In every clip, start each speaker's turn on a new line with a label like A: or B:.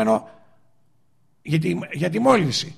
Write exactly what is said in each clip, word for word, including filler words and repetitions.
A: για τη, για τη μόλυνση.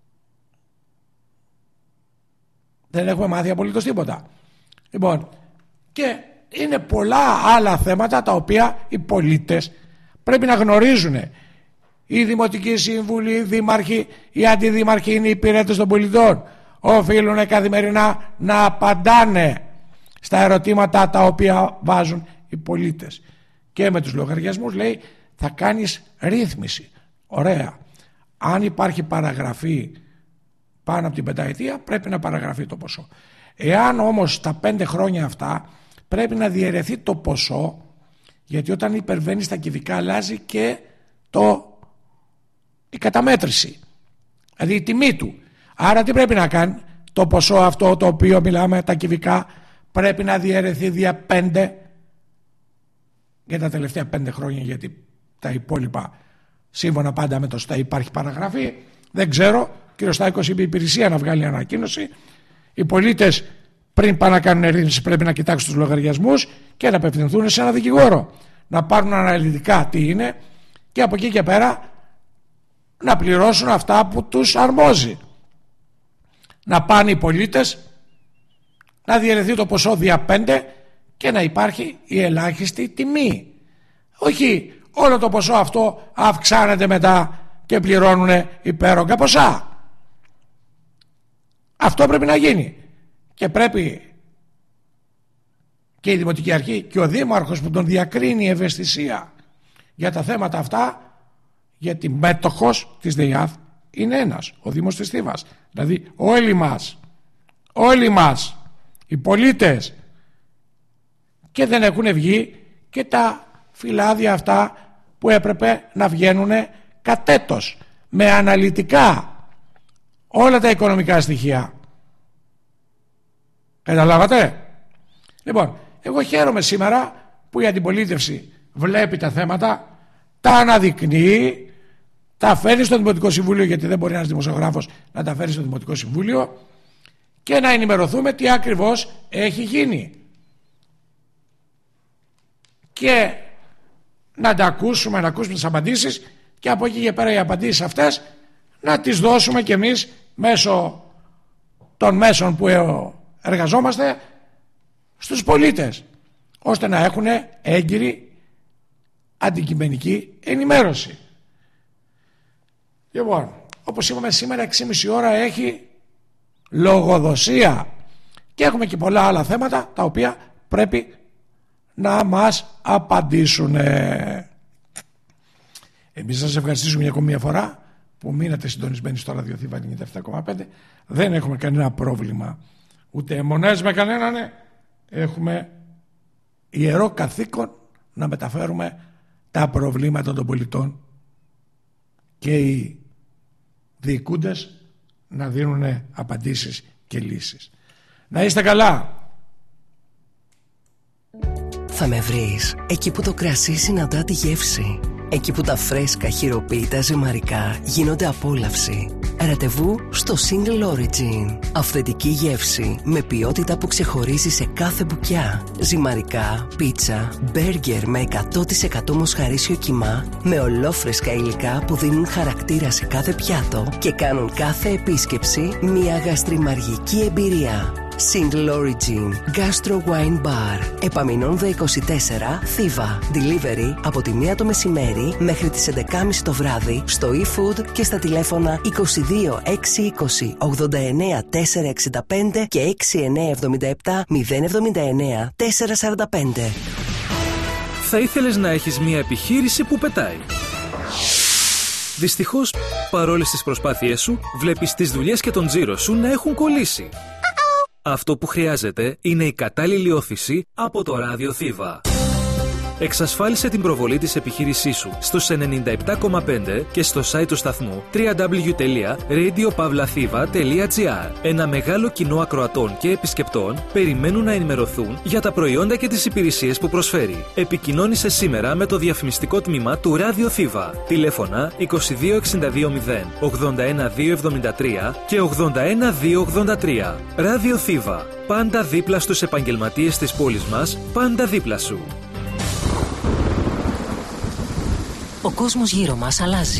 A: Δεν έχουμε μάθει απολύτως τίποτα. Λοιπόν, και είναι πολλά άλλα θέματα τα οποία οι πολίτες πρέπει να γνωρίζουν. Οι δημοτικοί σύμβουλοι, οι δήμαρχοι, οι αντιδήμαρχοι είναι οι υπηρέτες των πολιτών. Οφείλουν καθημερινά να απαντάνε στα ερωτήματα τα οποία βάζουν οι πολίτες. Και με τους λογαριασμούς λέει θα κάνεις ρύθμιση. Ωραία. Αν υπάρχει παραγραφή πάνω από την πενταετία πρέπει να παραγραφεί το ποσό. Εάν όμως τα πέντε χρόνια αυτά πρέπει να διαιρεθεί το ποσό, γιατί όταν υπερβαίνει στα κυβικά αλλάζει και το, η καταμέτρηση, δηλαδή η τιμή του. Άρα τι πρέπει να κάνει? Το ποσό αυτό το οποίο μιλάμε, τα κυβικά, πρέπει να διαιρεθεί δια πέντε για τα τελευταία πέντε χρόνια, γιατί τα υπόλοιπα σύμφωνα πάντα με το ΣΤΑ υπάρχει παραγραφή. Δεν ξέρω, ο κ. Στάικος είπε η υπηρεσία να βγάλει ανακοίνωση. Οι πολίτες πριν πάνε να κάνουν ρύθμιση πρέπει να κοιτάξουν τους λογαριασμούς και να απευθυνθούν σε ένα δικηγόρο, να πάρουν αναλυτικά τι είναι και από εκεί και πέρα να πληρώσουν αυτά που τους αρμόζει. Να πάνε οι πολίτες, να διαιρεθεί το ποσό δια πέντε και να υπάρχει η ελάχιστη τιμή. Όχι όλο το ποσό αυτό αυξάνεται μετά και πληρώνουν υπέρογκα ποσά. Αυτό πρέπει να γίνει. Και πρέπει και η Δημοτική Αρχή και ο Δήμαρχος που τον διακρίνει η ευαισθησία για τα θέματα αυτά, γιατί μέτοχος της ΔΕΙΑΘ είναι ένας, ο Δήμος της Θήβας. Δηλαδή όλοι μας, όλοι μας οι πολίτες, και δεν έχουν βγει και τα φυλάδια αυτά που έπρεπε να βγαίνουν κατέτος με αναλυτικά όλα τα οικονομικά στοιχεία. Καταλάβατε? Λοιπόν, εγώ χαίρομαι σήμερα που η αντιπολίτευση βλέπει τα θέματα, τα αναδεικνύει, τα φέρνει στο Δημοτικό Συμβούλιο, γιατί δεν μπορεί ένας δημοσιογράφος να τα φέρει στο Δημοτικό Συμβούλιο, και να ενημερωθούμε τι ακριβώς έχει γίνει και να τα ακούσουμε, να ακούσουμε τις απαντήσεις, και από εκεί και πέρα οι απαντήσεις αυτές να τις δώσουμε κι εμείς μέσω των μέσων που εργαζόμαστε στους πολίτες, ώστε να έχουν έγκυρη αντικειμενική ενημέρωση. Λοιπόν, όπως είπαμε, σήμερα έξι και μισή ώρα έχει λογοδοσία και έχουμε και πολλά άλλα θέματα τα οποία πρέπει να μας απαντήσουν. Εμείς σας ευχαριστήσουμε για ακόμη μια φορά που μείνατε συντονισμένοι στο ραδιοθήβα ενενήντα επτά κόμμα πέντε. Δεν έχουμε κανένα πρόβλημα, ούτε αιμονές με κανέναν. Έχουμε ιερό καθήκον να μεταφέρουμε τα προβλήματα των πολιτών και οι διοικούντες να δίνουν απαντήσεις και λύσεις. Να είστε καλά.
B: Θα με βρεις εκεί που το κρασί συναντά τη γεύση, εκεί που τα φρέσκα χειροποίητα ζυμαρικά γίνονται απόλαυση. Ραντεβού στο Single Origin. Αυθεντική γεύση με ποιότητα που ξεχωρίζει σε κάθε μπουκιά. Ζυμαρικά, πίτσα, μπέργκερ με εκατό τοις εκατό μοσχαρίσιο κιμά, με ολόφρεσκα υλικά που δίνουν χαρακτήρα σε κάθε πιάτο και κάνουν κάθε επίσκεψη μια γαστριμαργική εμπειρία. Single Origin Gastro Wine Bar, Επαμεινώνδα είκοσι τέσσερα, Θήβα. Delivery από τη μία το μεσημέρι μέχρι τις έντεκα και μισή το βράδυ στο eFood και στα τηλέφωνα είκοσι δύο έξι είκοσι ογδόντα εννέα τετρακόσια εξήντα πέντε και έξι εννέα εβδομήντα επτά μηδέν εβδομήντα εννέα τετρακόσια σαράντα πέντε.
C: Θα ήθελες να έχεις μια επιχείρηση που πετάει. Δυστυχώς, παρόλες τις προσπάθειές σου, βλέπεις τις δουλειές και τον τζίρο σου να έχουν κολλήσει. Αυτό που χρειάζεται είναι η κατάλληλη όθηση από το Ράδιο Θήβα. Εξασφάλισε την προβολή της επιχείρησής σου στους ενενήντα επτά κόμμα πέντε και στο site του σταθμού double-u double-u double-u τελεία radio pavlathiva τελεία gr. Ένα μεγάλο κοινό ακροατών και επισκεπτών περιμένουν να ενημερωθούν για τα προϊόντα και τις υπηρεσίες που προσφέρει. Επικοινώνησε σήμερα με το διαφημιστικό τμήμα του Ράδιο Θήβα. Τηλέφωνα είκοσι δύο εξήντα δύο μηδέν ογδόντα ένα δύο εβδομήντα τρία και ογδόντα ένα δύο ογδόντα τρία. Ράδιο Θήβα. Πάντα δίπλα στους επαγγελματίες της πόλης μας, πάντα δίπλα σου.
D: Ο κόσμος γύρω μας αλλάζει.